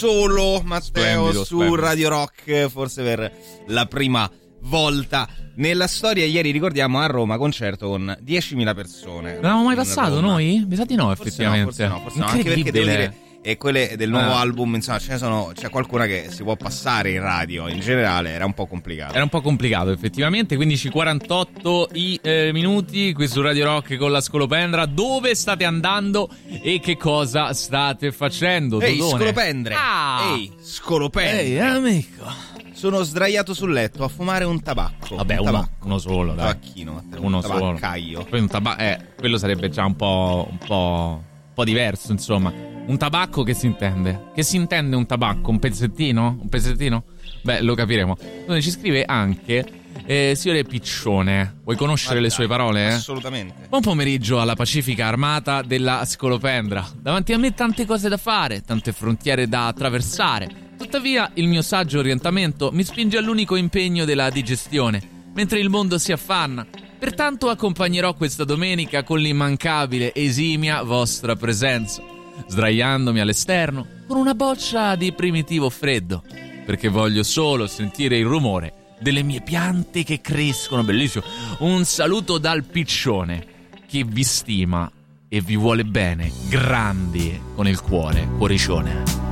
solo Matteo Splendido, su splendido. Radio Rock, forse per la prima volta nella storia. Ieri ricordiamo a Roma concerto con 10.000 persone. Non avevamo mai In passato Roma. noi? Mi sa di no, Forse effettivamente. forse no, anche perché devo dire, e quelle del nuovo album, insomma, c'è qualcuna che si può passare in radio, in generale era un po' complicato. Era un po' complicato effettivamente, 15:48 i minuti qui su Radio Rock con la Scolopendra. Dove state andando e che cosa state facendo? Ehi, Dodone? Scolopendre! Ah! Ehi, Scolopendre! Ehi, amico! Sono sdraiato sul letto a fumare un tabacco. Vabbè, un tabacco. uno solo, Un dai. tabacchino, Matteo, Uno un solo. tabaccaio. Poi quello sarebbe già un po' diverso, insomma. Un tabacco che si intende? Che si intende un tabacco? Un pezzettino? Un pezzettino? Beh, lo capiremo. Dove ci scrive anche signore Piccione. Vuoi conoscere le sue parole? Assolutamente. Buon pomeriggio alla pacifica armata della Scolopendra. Davanti a me tante cose da fare, tante frontiere da attraversare. Tuttavia il mio saggio orientamento mi spinge all'unico impegno della digestione, mentre il mondo si affanna. Pertanto accompagnerò questa domenica con l'immancabile esimia vostra presenza, sdraiandomi all'esterno con una boccia di primitivo freddo, perché voglio solo sentire il rumore delle mie piante che crescono. Bellissimo. Un saluto dal Piccione, che vi stima e vi vuole bene, grandi con il cuore, cuoricione.